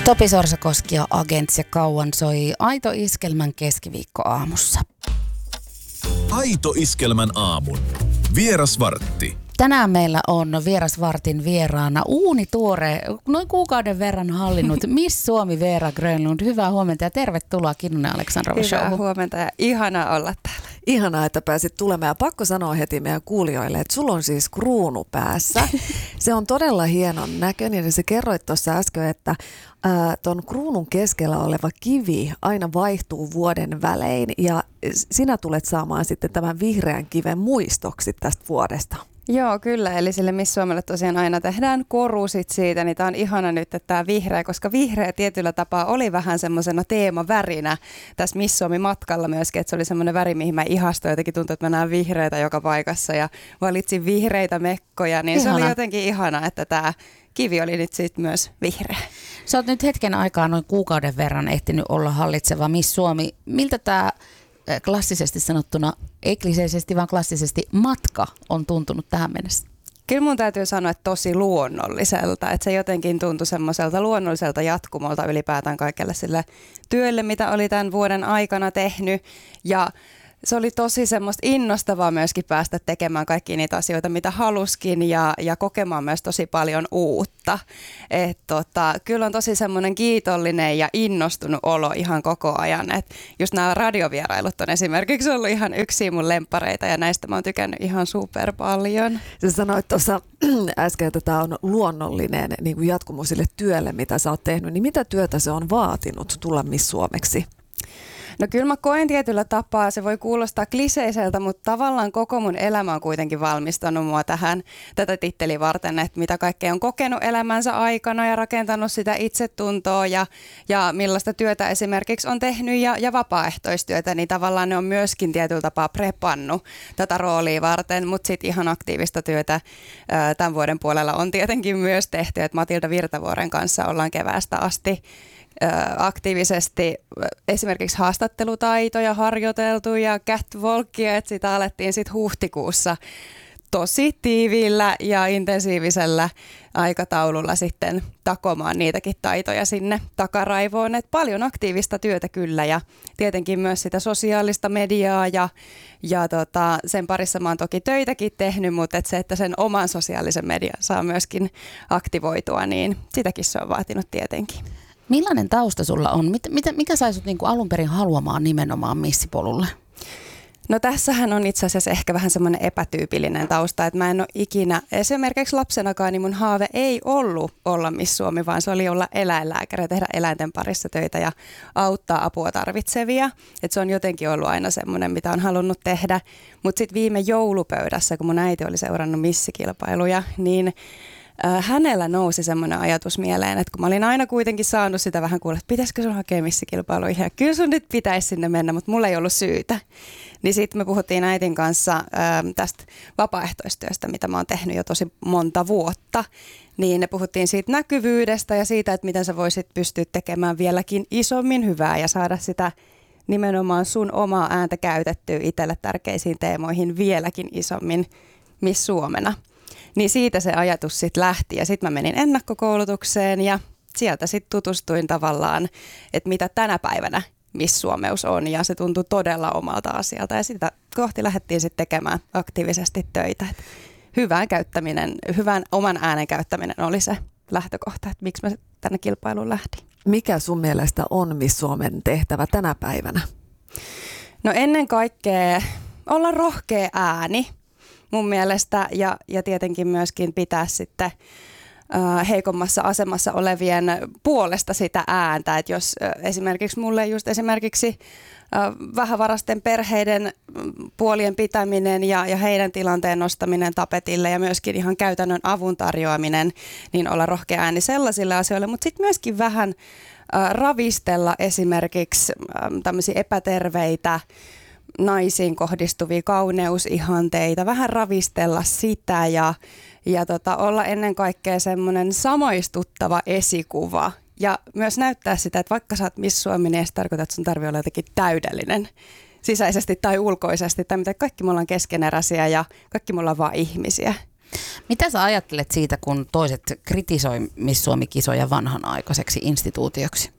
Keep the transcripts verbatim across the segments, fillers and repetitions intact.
Topi Sorsakoski ja Agents ja Kauan soi Aito Iskelmän keskiviikkoaamussa. Aito Iskelmän aamun. Vierasvartti. Tänään meillä on Vierasvartin vieraana uunituore, noin kuukauden verran hallinnut Miss Suomi Veera Grönlund. Hyvää huomenta ja tervetuloa Kinnunen Aleksandrova Showhun. Hyvää huomenta ja ihanaa olla täällä. Ihanaa, että pääsit tulemaan. Ja pakko sanoa heti meidän kuulijoille, että sulla on siis kruunu päässä. Se on todella hienon näköinen ja sä kerroit tuossa äsken, että ää, ton kruunun keskellä oleva kivi aina vaihtuu vuoden välein ja sinä tulet saamaan sitten tämän vihreän kiven muistoksi tästä vuodesta. Joo, kyllä. Eli sille Miss Suomelle tosiaan aina tehdään koru sit siitä, niin tää on ihana nyt, että tää vihreä, koska vihreä tietyllä tapaa oli vähän semmoisena teemavärinä tässä Miss Suomi-matkalla myöskin, että se oli semmoinen väri, mihin mä ihastuin. Jotenkin tuntuu, että mä näen vihreitä joka paikassa ja valitsin vihreitä mekkoja, niin ihana. Se oli jotenkin ihana, että tää kivi oli nyt sitten myös vihreä. Sä oot nyt hetken aikaa noin kuukauden verran ehtinyt olla hallitseva Miss Suomi. Miltä tää klassisesti sanottuna, ei kliseisesti, vaan klassisesti matka on tuntunut tähän mennessä? Kyllä mun täytyy sanoa, että tosi luonnolliselta. Että se jotenkin tuntui semmoiselta luonnolliselta jatkumolta ylipäätään kaikelle sille työlle, mitä oli tämän vuoden aikana tehnyt. Ja se oli tosi semmoista innostavaa myöskin päästä tekemään kaikkia niitä asioita, mitä haluskin ja, ja kokemaan myös tosi paljon uutta. Et tota, kyllä on tosi semmoinen kiitollinen ja innostunut olo ihan koko ajan. Et just nämä radiovierailut on esimerkiksi ollut ihan yksi mun lemppareita ja näistä mä oon tykännyt ihan super paljon. Sä sanoit tuossa äsken, että tämä on luonnollinen niin kuin jatkumo sille työlle, mitä sä oot tehnyt. Niin mitä työtä se on vaatinut tulla Miss Suomeksi? No kyllä mä koen tietyllä tapaa, se voi kuulostaa kliseiseltä, mutta tavallaan koko mun elämä on kuitenkin valmistanut mua tähän tätä titteliä varten, että mitä kaikkea on kokenut elämänsä aikana ja rakentanut sitä itsetuntoa ja, ja millaista työtä esimerkiksi on tehnyt ja, ja vapaaehtoistyötä, niin tavallaan ne on myöskin tietyllä tapaa prepannut tätä roolia varten, mutta sitten ihan aktiivista työtä ää, tämän vuoden puolella on tietenkin myös tehty, että Matilda Virtavuoren kanssa ollaan keväästä asti aktiivisesti esimerkiksi haastattelutaitoja harjoiteltu ja catwalkia, että sitä alettiin sitten huhtikuussa tosi tiiviillä ja intensiivisellä aikataululla sitten takomaan niitäkin taitoja sinne takaraivoon. Et paljon aktiivista työtä kyllä ja tietenkin myös sitä sosiaalista mediaa ja, ja tota, sen parissa mä oon toki töitäkin tehnyt, mutta et se, että sen oman sosiaalisen median saa myöskin aktivoitua, niin sitäkin se on vaatinut tietenkin. Millainen tausta sulla on? Mit, mit, mikä sai sut niinku alun perin haluamaan nimenomaan missipolulle? No tässähän on itse asiassa ehkä vähän semmoinen epätyypillinen tausta, että mä en ole ikinä, esimerkiksi lapsenakaan, niin mun haave ei ollut olla Miss Suomi, vaan se oli olla eläinlääkäri ja tehdä eläinten parissa töitä ja auttaa apua tarvitsevia. Että se on jotenkin ollut aina semmoinen, mitä on halunnut tehdä. Mutta sitten viime joulupöydässä, kun mun äiti oli seurannut missikilpailuja, niin hänellä nousi semmoinen ajatus mieleen, että kun mä olin aina kuitenkin saanut sitä vähän kuulla, että pitäisikö sun hakea missikilpailuihin ja kyllä sun nyt pitäisi sinne mennä, mutta mulla ei ollut syytä. Niin sitten me puhuttiin äitin kanssa ä, tästä vapaaehtoistyöstä, mitä mä oon tehnyt jo tosi monta vuotta. Niin ne puhuttiin siitä näkyvyydestä ja siitä, että miten sä voisit pystyä tekemään vieläkin isommin hyvää ja saada sitä nimenomaan sun omaa ääntä käytettyä itselle tärkeisiin teemoihin vieläkin isommin Miss Suomena. Niin siitä se ajatus sitten lähti ja sitten mä menin ennakkokoulutukseen ja sieltä sitten tutustuin tavallaan, että mitä tänä päivänä Miss Suomeus on ja se tuntui todella omalta asialta ja sitä kohti lähdettiin sitten tekemään aktiivisesti töitä. Et hyvän käyttäminen, hyvän oman äänen käyttäminen oli se lähtökohta, että miksi mä tänne kilpailuun lähdin. Mikä sun mielestä on Miss Suomen tehtävä tänä päivänä? No ennen kaikkea olla rohkea ääni. Mun mielestä ja, ja tietenkin myöskin pitää sitten äh, heikommassa asemassa olevien puolesta sitä ääntä. Et jos äh, esimerkiksi mulle just esimerkiksi äh, vähävarasten perheiden puolien pitäminen ja, ja heidän tilanteen nostaminen tapetille ja myöskin ihan käytännön avun tarjoaminen, niin olla rohkea ääni sellaisille asioille, mutta sitten myöskin vähän äh, ravistella esimerkiksi äh, tämmöisiä epäterveitä naisiin kohdistuvia kauneusihanteita, vähän ravistella sitä ja, ja tota, olla ennen kaikkea semmoinen samoistuttava esikuva ja myös näyttää sitä, että vaikka sä oot Miss Suomi, niin ei se tarkoita, että sun tarvii olla jotenkin täydellinen sisäisesti tai ulkoisesti tai mitä. Kaikki me ollaan keskeneräisiä ja kaikki me ollaan vaan ihmisiä. Mitä sä ajattelet siitä, kun toiset kritisoi Miss Suomi-kisoja vanhanaikaiseksi instituutioksi?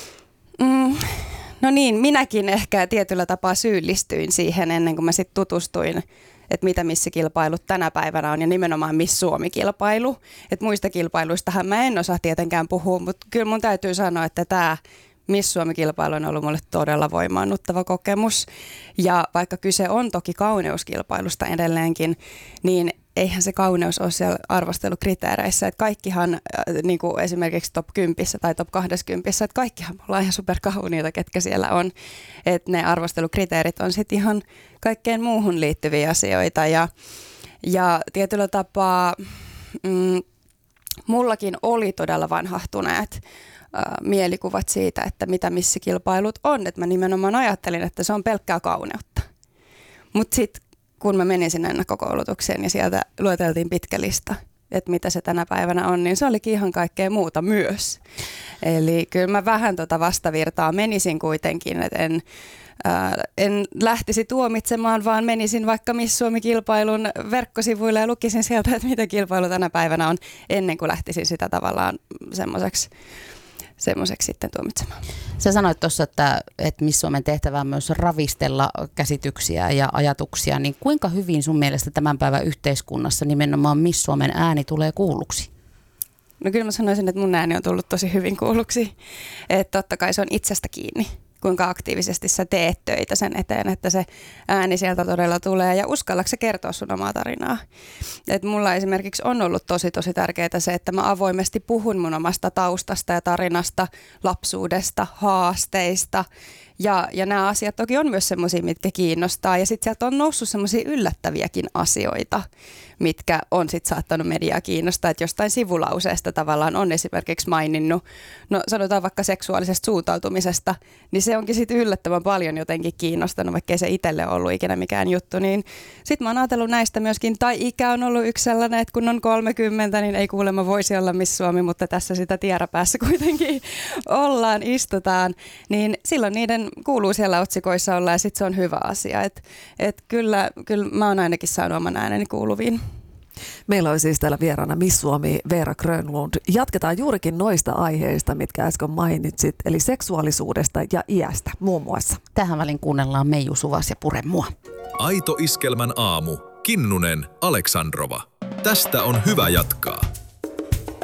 Mm, no niin, minäkin ehkä tietyllä tapaa syyllistyin siihen ennen kuin mä sitten tutustuin, että mitä missikilpailut tänä päivänä on ja nimenomaan Miss Suomi-kilpailu. Että muista kilpailuistahan mä en osaa tietenkään puhua, mutta kyllä mun täytyy sanoa, että tämä Miss Suomi-kilpailu on ollut mulle todella voimaannuttava kokemus. Ja vaikka kyse on toki kauneuskilpailusta edelleenkin, niin eihän se kauneus ole siellä arvostelukriteereissä. Että kaikkihan äh, niin kuin esimerkiksi top kymmenen tai top kaksikymmentä, että kaikkihan me ollaan ihan superkauniita, ketkä siellä on. Että ne arvostelukriteerit on sitten ihan kaikkeen muuhun liittyviä asioita. Ja, ja tietyllä tapaa mm, mullakin oli todella vanhahtuneet mielikuvat siitä, että mitä missikilpailut on. Että mä nimenomaan ajattelin, että se on pelkkää kauneutta. Mutta sitten kun mä menin sinne ennakkokoulutukseen ja sieltä lueteltiin pitkä lista, että mitä se tänä päivänä on, niin se olikin ihan kaikkea muuta myös. Eli kyllä mä vähän tota vastavirtaa menisin kuitenkin, että en, ää, en lähtisi tuomitsemaan, vaan menisin vaikka Miss Suomi-kilpailun verkkosivuille ja lukisin sieltä, että mitä kilpailu tänä päivänä on, ennen kuin lähtisin sitä tavallaan semmoiseksi semmoiseksi sitten tuomitsemaan. Sä sanoit tuossa, että, että Miss Suomen tehtävä on myös ravistella käsityksiä ja ajatuksia, niin kuinka hyvin sun mielestä tämän päivän yhteiskunnassa nimenomaan Miss Suomen ääni tulee kuulluksi? No kyllä mä sanoisin, että mun ääni on tullut tosi hyvin kuulluksi. Että totta kai se on itsestä kiinni, kuinka aktiivisesti sä teet töitä sen eteen, että se ääni sieltä todella tulee ja uskallatko sä kertoa sun omaa tarinaa. Et mulla esimerkiksi on ollut tosi tosi tärkeää se, että mä avoimesti puhun mun omasta taustasta ja tarinasta, lapsuudesta, haasteista. Ja, ja nämä asiat toki on myös semmoisia, mitkä kiinnostaa. Ja sitten sieltä on noussut semmoisia yllättäviäkin asioita, mitkä on sitten saattanut mediaa kiinnostaa. Että jostain sivulauseesta tavallaan on esimerkiksi maininnut, no sanotaan vaikka seksuaalisesta suuntautumisesta, niin se onkin sitten yllättävän paljon jotenkin kiinnostanut, vaikka ei se itselle ollut ikinä mikään juttu. Niin sitten mä oon ajatellut näistä myöskin, tai ikä on ollut yksi sellainen, että kun on kolmekymmentä, niin ei kuulemma voisi olla Miss Suomi, mutta tässä sitä tiedäpäässä kuitenkin ollaan, istutaan. Niin silloin niiden kuuluu siellä otsikoissa olla ja sitten se on hyvä asia. Et, et kyllä, kyllä mä oon ainakin saanut oman ääneni kuuluviin. Meillä on siis täällä vieraana Miss Suomi Veera Grönlund. Jatketaan juurikin noista aiheista, mitkä äsken mainitsit, eli seksuaalisuudesta ja iästä muun muassa. Tähän väliin kuunnellaan Meiju Suvas ja Pure mua. Aito Iskelmän aamu. Kinnunen, Aleksandrova. Tästä on hyvä jatkaa.